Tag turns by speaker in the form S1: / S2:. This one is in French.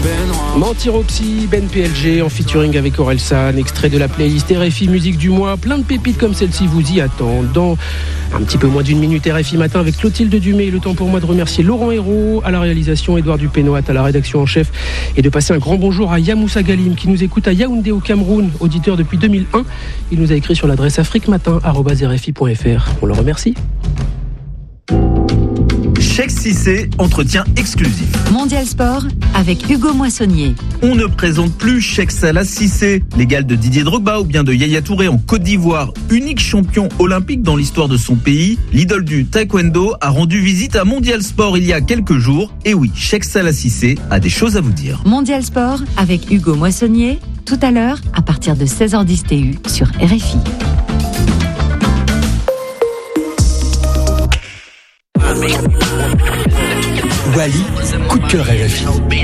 S1: Mentir au psy, Ben PLG en featuring avec Orelsan, extrait de la playlist RFI Musique du mois, plein de pépites comme celle-ci vous y attendent. Dans un petit peu moins d'une minute, RFI Matin avec Clotilde Dumay. Le temps pour moi de remercier Laurent Hérault à la réalisation, Édouard Dupénoat à la rédaction en chef, et de passer un grand bonjour à Yamoussa Galim qui nous écoute à Yaoundé au Cameroun, auditeur depuis 2001. Il nous a écrit sur l'adresse afriquematin@rfi.fr. On le remercie.
S2: Cheick Cissé, entretien exclusif.
S3: Mondial Sport avec Hugo Moissonnier.
S2: On ne présente plus Cheick Salah Cissé, l'égal de Didier Drogba ou bien de Yaya Touré en Côte d'Ivoire. Unique champion olympique dans l'histoire de son pays, l'idole du taekwondo a rendu visite à Mondial Sport il y a quelques jours. Et oui, Cheick Salah Cissé a des choses à vous dire.
S3: Mondial Sport avec Hugo Moissonnier, tout à l'heure à partir de 16h10 TU sur RFI.
S4: Wally, coup de cœur RFI.